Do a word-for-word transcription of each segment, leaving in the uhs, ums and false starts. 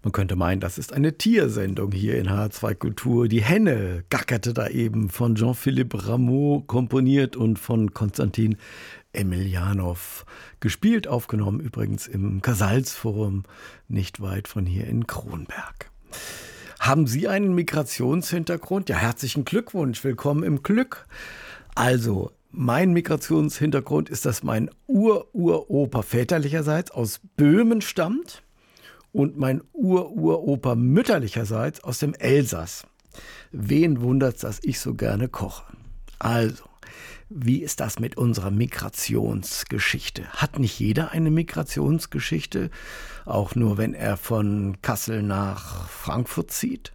Man könnte meinen, das ist eine Tiersendung hier in H R zwei Kultur. Die Henne gackerte da eben, von Jean-Philippe Rameau komponiert und von Konstantin Emiljanov gespielt, aufgenommen übrigens im Casals-Forum, nicht weit von hier in Kronberg. Haben Sie einen Migrationshintergrund? Ja, herzlichen Glückwunsch, willkommen im Glück. Also, mein Migrationshintergrund ist, dass mein Ur-Uropa väterlicherseits aus Böhmen stammt und mein Ur-Uropa mütterlicherseits aus dem Elsass. Wen wundert's, dass ich so gerne koche? Also, wie ist das mit unserer Migrationsgeschichte? Hat nicht jeder eine Migrationsgeschichte? Auch nur, wenn er von Kassel nach Frankfurt zieht?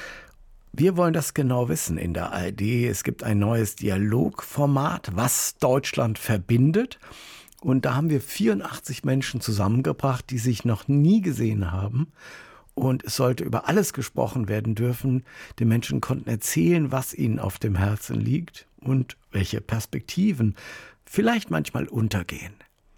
Wir wollen das genau wissen in der A R D. Es gibt ein neues Dialogformat, was Deutschland verbindet. Und da haben wir vierundachtzig Menschen zusammengebracht, die sich noch nie gesehen haben. Und es sollte über alles gesprochen werden dürfen. Die Menschen konnten erzählen, was ihnen auf dem Herzen liegt und welche Perspektiven vielleicht manchmal untergehen.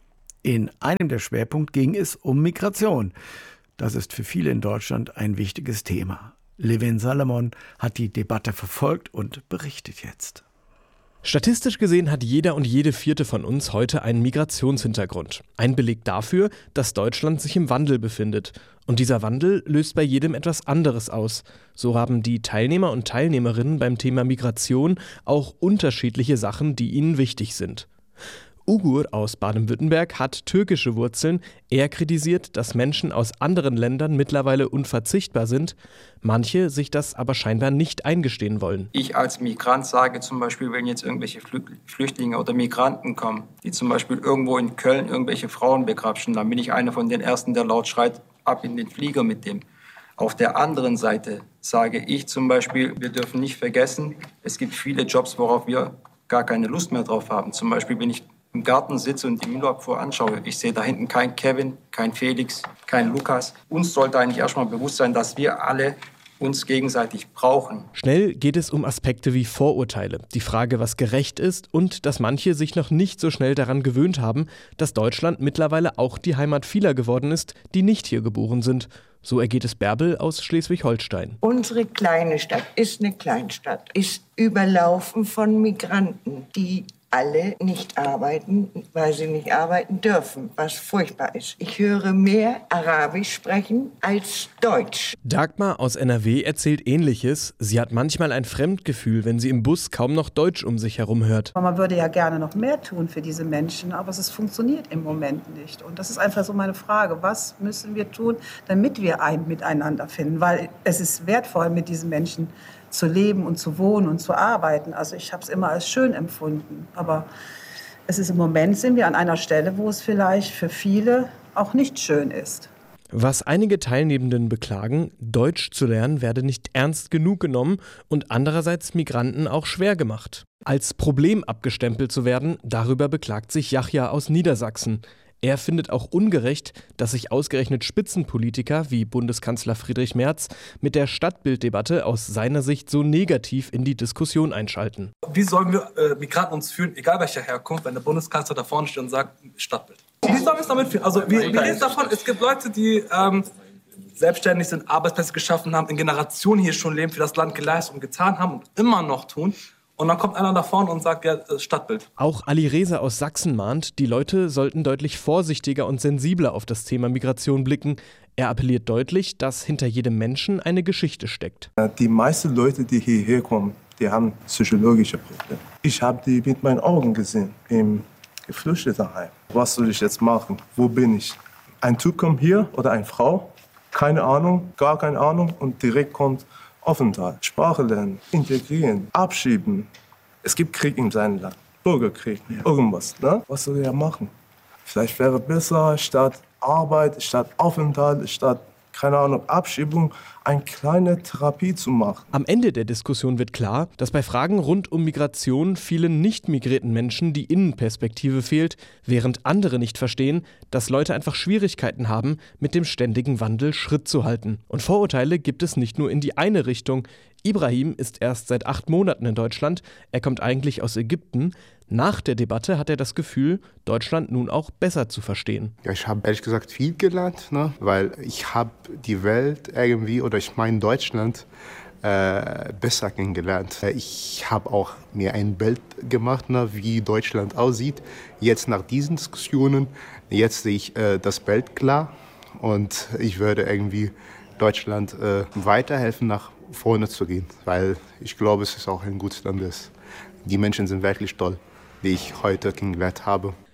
In einem der Schwerpunkte ging es um Migration. Das ist für viele in Deutschland ein wichtiges Thema. Levin Salomon hat die Debatte verfolgt und berichtet jetzt. Statistisch gesehen hat jeder und jede vierte von uns heute einen Migrationshintergrund. Ein Beleg dafür, dass Deutschland sich im Wandel befindet. Und dieser Wandel löst bei jedem etwas anderes aus. So haben die Teilnehmer und Teilnehmerinnen beim Thema Migration auch unterschiedliche Sachen, die ihnen wichtig sind. Ugur aus Baden-Württemberg hat türkische Wurzeln. Er kritisiert, dass Menschen aus anderen Ländern mittlerweile unverzichtbar sind, manche sich das aber scheinbar nicht eingestehen wollen. Ich als Migrant sage zum Beispiel, wenn jetzt irgendwelche Flüchtlinge oder Migranten kommen, die zum Beispiel irgendwo in Köln irgendwelche Frauen begrapschen, dann bin ich einer von den Ersten, der laut schreit, ab in den Flieger mit dem. Auf der anderen Seite sage ich zum Beispiel, wir dürfen nicht vergessen, es gibt viele Jobs, worauf wir gar keine Lust mehr drauf haben. Zum Beispiel, wenn ich im Garten sitze und die Müllabfuhr anschaue, ich sehe da hinten kein Kevin, kein Felix, kein Lukas. Uns sollte eigentlich erstmal bewusst sein, dass wir alle uns gegenseitig brauchen. Schnell geht es um Aspekte wie Vorurteile, die Frage, was gerecht ist und dass manche sich noch nicht so schnell daran gewöhnt haben, dass Deutschland mittlerweile auch die Heimat vieler geworden ist, die nicht hier geboren sind. So ergeht es Bärbel aus Schleswig-Holstein. Unsere kleine Stadt ist eine Kleinstadt, ist überlaufen von Migranten, die alle nicht arbeiten, weil sie nicht arbeiten dürfen, was furchtbar ist. Ich höre mehr Arabisch sprechen als Deutsch. Dagmar aus N R W erzählt Ähnliches. Sie hat manchmal ein Fremdgefühl, wenn sie im Bus kaum noch Deutsch um sich herum hört. Man würde ja gerne noch mehr tun für diese Menschen, aber es funktioniert im Moment nicht. Und das ist einfach so meine Frage. Was müssen wir tun, damit wir ein Miteinander finden? Weil es ist wertvoll, mit diesen Menschen zu leben und zu wohnen und zu arbeiten. Also ich habe es immer als schön empfunden. Aber es ist im Moment, sind wir an einer Stelle, wo es vielleicht für viele auch nicht schön ist. Was einige Teilnehmenden beklagen, Deutsch zu lernen werde nicht ernst genug genommen und andererseits Migranten auch schwer gemacht. Als Problem abgestempelt zu werden, darüber beklagt sich Yahya aus Niedersachsen. Er findet auch ungerecht, dass sich ausgerechnet Spitzenpolitiker wie Bundeskanzler Friedrich Merz mit der Stadtbilddebatte aus seiner Sicht so negativ in die Diskussion einschalten. Wie sollen wir äh, Migranten uns fühlen, egal welcher Herkunft, wenn der Bundeskanzler da vorne steht und sagt, Stadtbild? Wie sollen wir es damit fühlen? Also wir, wir lesen davon, es gibt Leute, die ähm, selbstständig sind, Arbeitsplätze geschaffen haben, in Generationen hier schon leben, für das Land geleistet und getan haben und immer noch tun. Und dann kommt einer da vorne und sagt, ja, das Stadtbild. Auch Ali Reza aus Sachsen mahnt, die Leute sollten deutlich vorsichtiger und sensibler auf das Thema Migration blicken. Er appelliert deutlich, dass hinter jedem Menschen eine Geschichte steckt. Die meisten Leute, die hierher kommen, die haben psychologische Probleme. Ich habe die mit meinen Augen gesehen im Geflüchtetenheim. Was soll ich jetzt machen? Wo bin ich? Ein Typ kommt hier oder eine Frau, keine Ahnung, gar keine Ahnung und direkt kommt Aufenthalt, Sprache lernen, integrieren, abschieben. Es gibt Krieg in seinem Land, Bürgerkrieg, irgendwas. Ne? Was soll er machen? Vielleicht wäre besser, statt Arbeit, statt Aufenthalt, statt, keine Ahnung, Abschiebung, eine kleine Therapie zu machen. Am Ende der Diskussion wird klar, dass bei Fragen rund um Migration vielen nicht migrierten Menschen die Innenperspektive fehlt, während andere nicht verstehen, dass Leute einfach Schwierigkeiten haben, mit dem ständigen Wandel Schritt zu halten. Und Vorurteile gibt es nicht nur in die eine Richtung. Ibrahim ist erst seit acht Monaten in Deutschland. Er kommt eigentlich aus Ägypten. Nach der Debatte hat er das Gefühl, Deutschland nun auch besser zu verstehen. Ja, ich habe ehrlich gesagt viel gelernt, ne? Weil ich habe die Welt irgendwie, oder ich meine Deutschland, äh, besser kennengelernt. Ich habe auch mir ein Bild gemacht, ne, wie Deutschland aussieht. Jetzt nach diesen Diskussionen, jetzt sehe ich äh, das Bild klar und ich würde irgendwie Deutschland äh, weiterhelfen, nach vorne zu gehen, weil ich glaube, es ist auch ein gutes Land. Die Menschen sind wirklich toll, die ich heute kennengelernt habe.